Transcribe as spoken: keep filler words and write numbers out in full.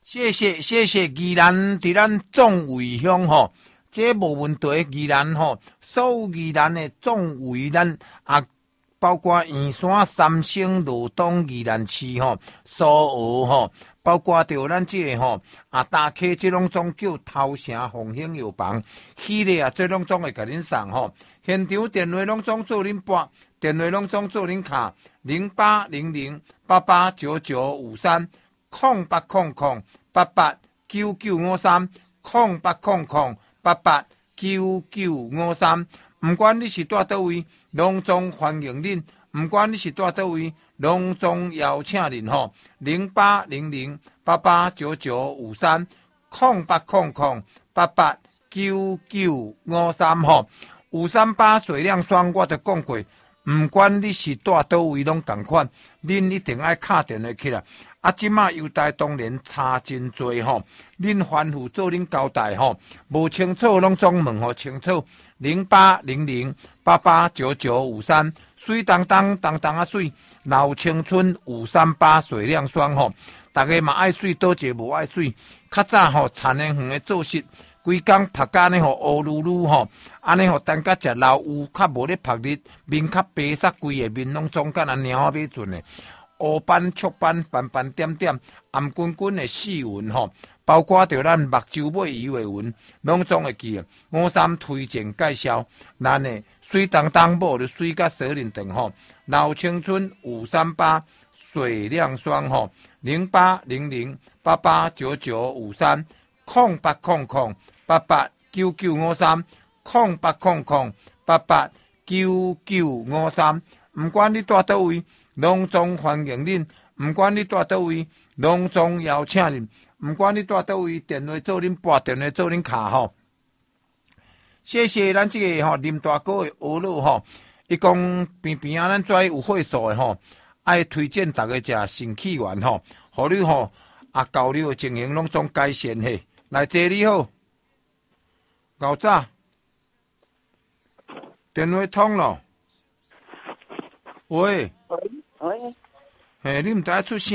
谢谢谢谢，宜兰伫咱壮围乡吼，这无问题。宜兰吼，所有宜兰的壮围咱啊，包括圆山、三星、罗东、宜兰市吼，苏澳吼，包括着咱这个吼啊，大溪这拢总叫头城凤兴药房，系列啊，这拢总会甲恁送吼。现场电话拢总做恁拨，电话拢总做恁卡，零八零零八八九九五三，空八空空。八八九九五三，空八空空八八九九五三，唔管你是住倒位，拢总欢迎恁；唔管你是住倒位，拢总邀请恁吼。零八零零八八九九五三，空八空空八八九九五三吼。五三八水量酸，我就讲过，唔管你是住倒位，拢同款，恁一定爱敲电话起来。啊，即马优待当然差真多吼，恁吩咐做恁交代吼，无清楚拢总问吼清楚。零八零零八八九九五三，水当当当当啊水，老青春五三八水量酸吼，大家嘛爱水，倒一个无爱水。较早吼田的园的做事，规工晒甲呢吼乌噜噜吼，安尼吼等甲食老有较无咧晒日，面较白煞，规个面拢总甲那猫仔尾准的。乌斑、雀斑、斑斑点点、暗滚滚的细纹吼，包括着咱目睭尾游的纹，拢总会记啊。五三推荐介绍，咱的水当当无就水甲蛇鳞长吼，老青春五三八水量酸吼，零八零零八八九九五三，空八空空八八九九五三，空八空空八八九九五三，唔管你住倒位。拢总欢迎恁，唔管你住倒位，拢总邀请恁，唔管你住倒位，电话做恁拨，电话做恁卡吼。谢谢咱这个吼林大哥的鹅肉吼，伊讲边边啊，咱跩有岁数的吼，爱推荐大家食肾气丸吼，互你吼啊交流的情形拢总改善嘿。来坐你好，牛早，电话通了，喂。 喂喂， 嘿，你毋知影出声。